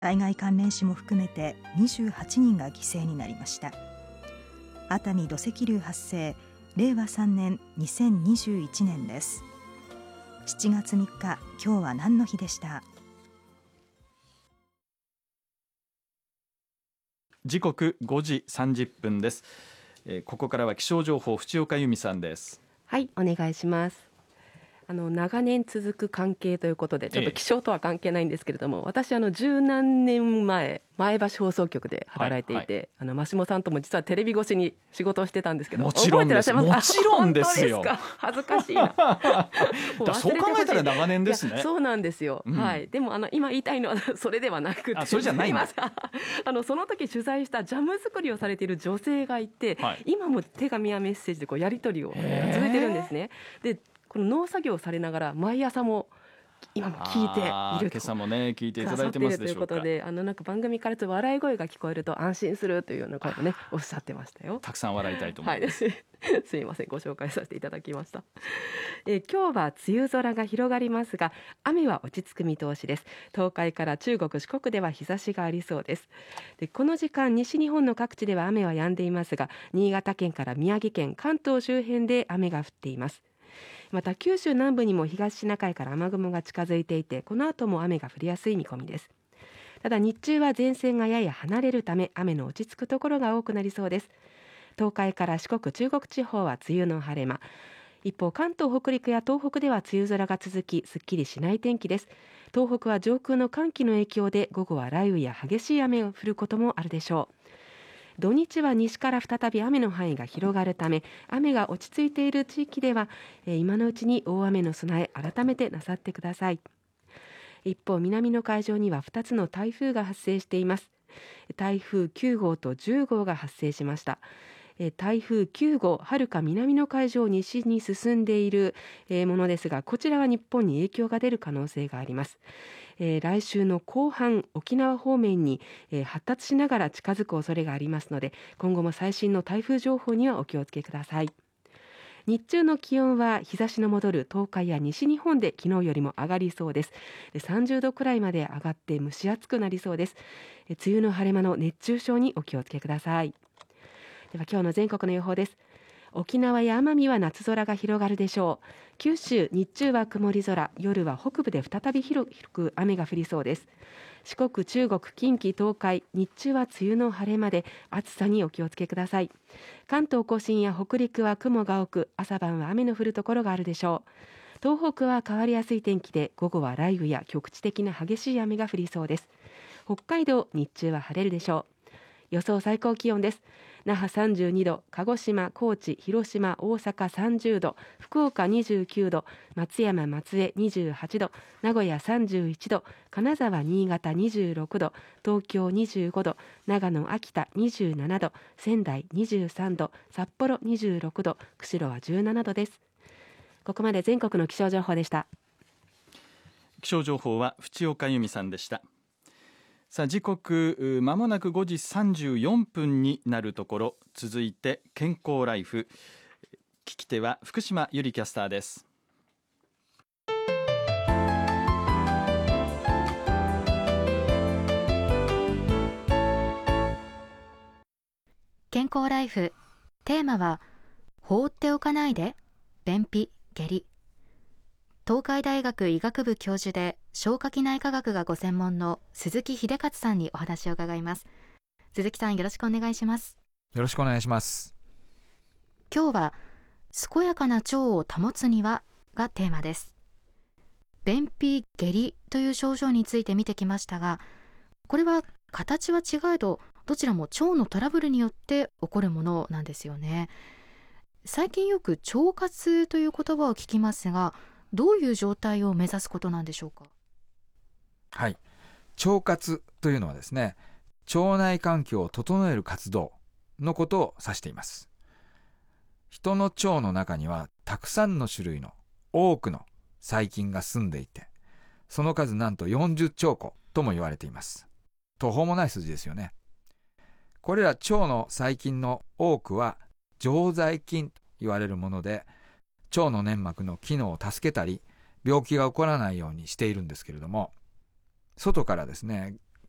災害関連死も含めて28人が犠牲になりました。熱海土石流発生、令和3年2021年です。7月3日、今日は何の日でした。 時刻5時30分です。ここからは気象情報、淵岡由美さんです。 はい、お願いします。長年続く関係ということで、ちょっと気象とは関係ないんですけれども、私十何年前前橋放送局で働いていて、増下さんとも実はテレビ越しに仕事をしてたんですけど、 もちろんです。もちろんですよ。 本当ですか。恥ずかしいなそう考えたら長年ですね。 そうなんですよ、はい。でも今言いたいのはそれではなくて、 それじゃないんだその時取材したジャム作りをされている女性がいて、今も手紙やメッセージでやり取りを続いてるんですね。でこの農作業をされながら毎朝も今も聞いていると、 今朝もね聞いていただいてますでしょうか。 ということで、なんか番組からちょっと笑い声が聞こえると安心するというような声をねおっしゃってましたよ。 たくさん笑いたいと思います、 すいません、ご紹介させていただきました。今日は梅雨空が広がりますが、雨は落ち着く見通しです。東海から中国四国では日差しがありそうです。この時間西日本の各地では雨は止んでいますが、新潟県から宮城県、関東周辺で雨が降っています。また九州南部にも東シナ海から雨雲が近づいていて、この後も雨が降りやすい見込みです。ただ日中は前線がやや離れるため、雨の落ち着くところが多くなりそうです。東海から四国、中国地方は梅雨の晴れ間、一方関東北陸や東北では梅雨空が続き、すっきりしない天気です。東北は上空の寒気の影響で午後は雷雨や激しい雨が降ることもあるでしょう。土日は西から再び雨の範囲が広がるため、雨が落ち着いている地域では今のうちに大雨の備え改めてなさってください。一方南の海上には2つの台風が発生しています。台風9号と10号が発生しました。台風9号、はるか南の海上を西に進んでいるものですが、こちらは日本に影響が出る可能性があります。来週の後半、沖縄方面に発達しながら近づく恐れがありますので、今後も最新の台風情報にはお気をつけください。日中の気温は日差しの戻る東海や西日本で昨日よりも上がりそうです。30度くらいまで上がって蒸し暑くなりそうです。梅雨の晴れ間の熱中症にお気をつけください。では今日の全国の予報です。沖縄や奄美は夏空が広がるでしょう。九州、日中は曇り空、夜は北部で再び広く雨が降りそうです。四国、中国、近畿、東海、日中は梅雨の晴れ間で暑さにお気をつけください。関東甲信や北陸は雲が多く、朝晩は雨の降るところがあるでしょう。東北は変わりやすい天気で、午後は雷雨や局地的な激しい雨が降りそうです。北海道、日中は晴れるでしょう。予想最高気温です。那覇32度、鹿児島、高知、広島、大阪30度、福岡29度、松山、松江28度、名古屋31度、金沢、新潟26度、東京25度、長野、秋田27度、仙台23度、札幌26度、釧路は17度です。ここまで全国の気象情報でした。 気象情報は淵岡由美さんでした。さあ時刻まもなく5時34分になるところ、続いて健康ライフ、聞き手は福島由里キャスターです。 健康ライフ、テーマは放っておかないで便秘下痢。東海大学医学部教授で消化器内科学がご専門の鈴木秀勝さんにお話を伺います。鈴木さん、よろしくお願いします。 よろしくお願いします。 今日は健やかな腸を保つにはがテーマです。便秘下痢という症状について見てきましたが、これは形は違えどどちらも腸のトラブルによって起こるものなんですよね。最近よく腸活という言葉を聞きますが、どういう状態を目指すことなんでしょうか。 はい、腸活というのはですね、腸内環境を整える活動のことを指しています。人の腸の中にはたくさんの種類の多くの細菌が住んでいて、その数なんと40兆個とも言われています。途方もない数字ですよね。これら腸の細菌の多くは常在菌と言われるもので、腸の粘膜の機能を助けたり病気が起こらないようにしているんですけれども、外からですね、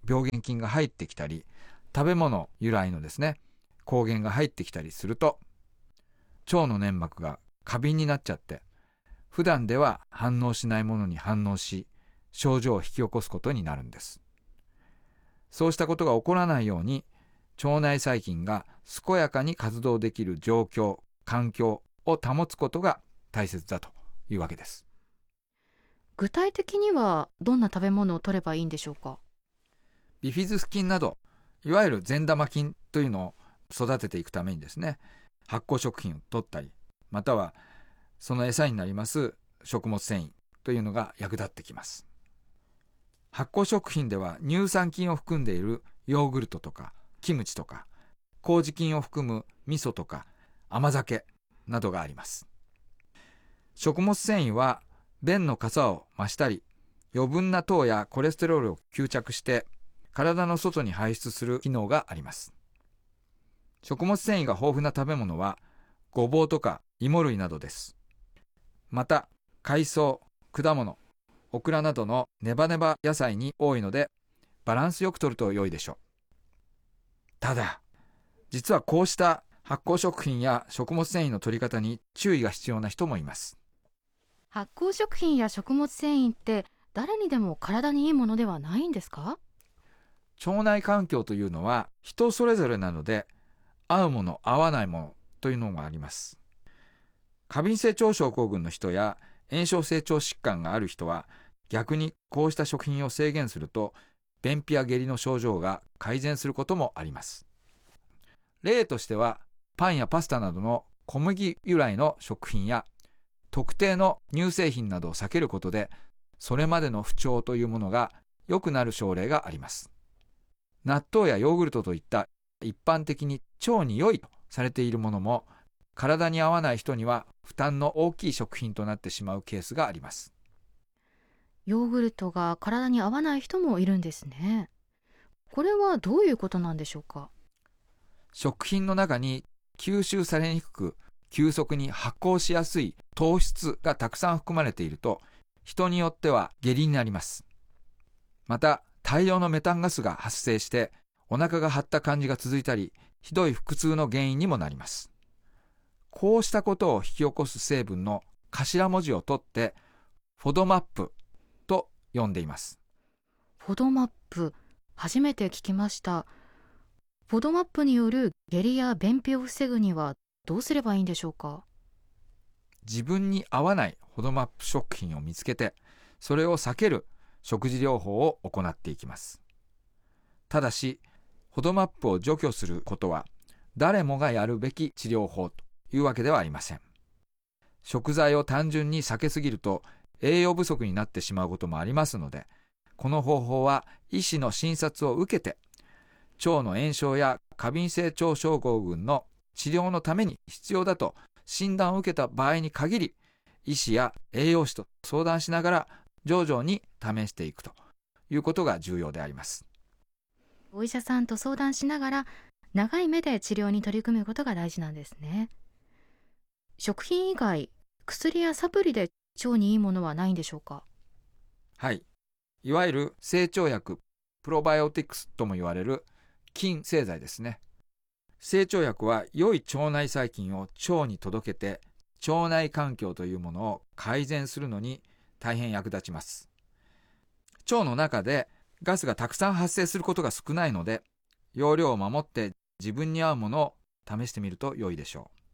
病原菌が入ってきたり、食べ物由来のですね抗原が入ってきたりすると、腸の粘膜が過敏になっちゃって、普段では反応しないものに反応し、症状を引き起こすことになるんです。そうしたことが起こらないように、腸内細菌が健やかに活動できる状況、環境を保つことが大切だというわけです。 具体的にはどんな食べ物を取ればいいんでしょうか？ ビフィズス菌など、いわゆる善玉菌というのを育てていくためにですね、発酵食品を取ったり、またはその餌になります食物繊維というのが役立ってきます。発酵食品では乳酸菌を含んでいるヨーグルトとかキムチとか、麹菌を含む味噌とか甘酒などがあります。食物繊維は便のかさを増したり、余分な糖やコレステロールを吸着して体の外に排出する機能があります。食物繊維が豊富な食べ物はごぼうとか芋類などです。また海藻、果物、オクラなどのネバネバ野菜に多いので、バランスよく摂ると良いでしょう。ただ、実はこうした発酵食品や食物繊維の摂り方に注意が必要な人もいます。 発酵食品や食物繊維って誰にでも体にいいものではないんですか？ 腸内環境というのは人それぞれなので、合うもの合わないものというのがあります。過敏性腸症候群の人や炎症性腸疾患がある人は、逆にこうした食品を制限すると便秘や下痢の症状が改善することもあります。例としては、パンやパスタなどの小麦由来の食品や特定の乳製品などを避けることで、それまでの不調というものが良くなる症例があります。納豆やヨーグルトといった一般的に腸に良いとされているものも、体に合わない人には負担の大きい食品となってしまうケースがあります。 ヨーグルトが体に合わない人もいるんですね。これはどういうことなんでしょうか？ 食品の中に吸収されにくく、急速に発酵しやすい糖質がたくさん含まれていると、人によっては下痢になります。また、大量のメタンガスが発生してお腹が張った感じが続いたり、ひどい腹痛の原因にもなります。こうしたことを引き起こす成分の頭文字を取ってフォドマップと呼んでいます。 フォドマップ、初めて聞きました。フォドマップによる下痢や便秘を防ぐにはどうすればいいんでしょうか？ 自分に合わないフォドマップ食品を見つけて、それを避ける食事療法を行っていきます。ただし、フォドマップを除去することは誰もがやるべき治療法というわけではありません。食材を単純に避けすぎると栄養不足になってしまうこともありますので、この方法は医師の診察を受けて、腸の炎症や過敏性腸症候群の治療のために必要だと診断を受けた場合に限り、医師や栄養士と相談しながら徐々に試していくということが重要であります。 お医者さんと相談しながら長い目で治療に取り組むことが大事なんですね。食品以外、薬やサプリで腸にいいものはないんでしょうか？ はい。いわゆる整腸薬、プロバイオティクスとも言われる菌製剤ですね。整腸薬は良い腸内細菌を腸に届けて、腸内環境というものを改善するのに大変役立ちます。腸の中でガスがたくさん発生することが少ないので、容量を守って自分に合うものを試してみると良いでしょう。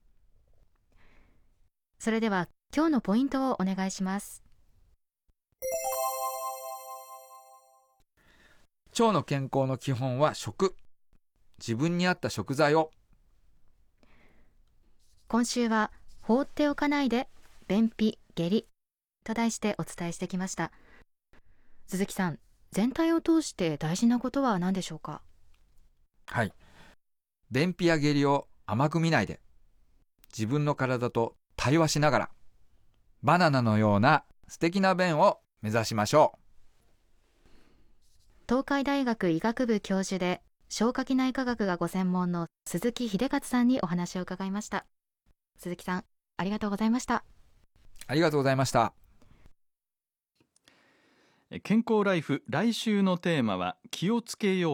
それでは今日のポイントをお願いします。 腸の健康の基本は食。自分に合った食材を。 今週は放っておかないで便秘下痢と題してお伝えしてきました。鈴木さん、全体を通して大事なことは何でしょうか？ はい。便秘や下痢を甘く見ないで、自分の体と対話しながら、バナナのような素敵な便を目指しましょう。 東海大学医学部教授で消化器内科学がご専門の鈴木秀勝さんにお話を伺いました。鈴木さん、ありがとうございました。 ありがとうございました。 健康ライフ、来週のテーマは気をつけよう